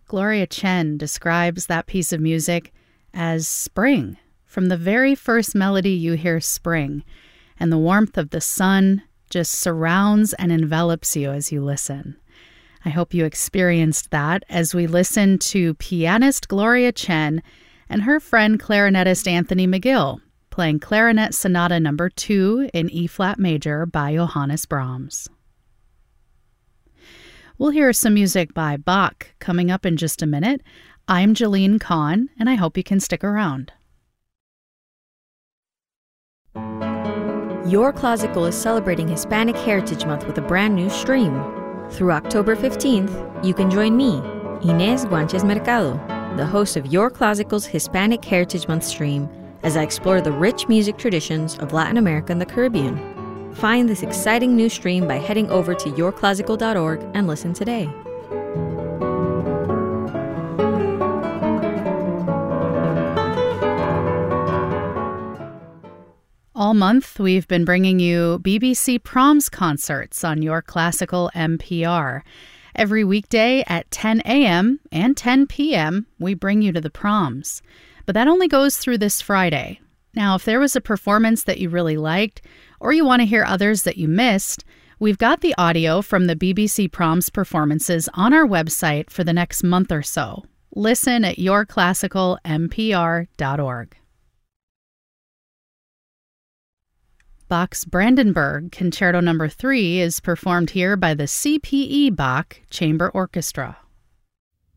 Gloria Chen describes that piece of music as spring. From the very first melody, you hear spring, and the warmth of the sun just surrounds and envelops you as you listen. I hope you experienced that as we listen to pianist Gloria Chen and her friend clarinetist Anthony McGill playing Clarinet Sonata No. 2 in E-flat major by Johannes Brahms. We'll hear some music by Bach coming up in just a minute. I'm Jalene Kahn, and I hope you can stick around. Your Classical is celebrating Hispanic Heritage Month with a brand new stream. Through October 15th, you can join me, Inés Guanches Mercado, the host of Your Classical's Hispanic Heritage Month stream, as I explore the rich music traditions of Latin America and the Caribbean. Find this exciting new stream by heading over to yourclassical.org and listen today. All month, we've been bringing you BBC Proms concerts on Your Classical NPR. Every weekday at 10 a.m. and 10 p.m., we bring you to the proms. But that only goes through this Friday. Now, if there was a performance that you really liked, or you want to hear others that you missed, we've got the audio from the BBC Proms performances on our website for the next month or so. Listen at yourclassicalnpr.org. Bach's Brandenburg Concerto No. 3 is performed here by the CPE Bach Chamber Orchestra.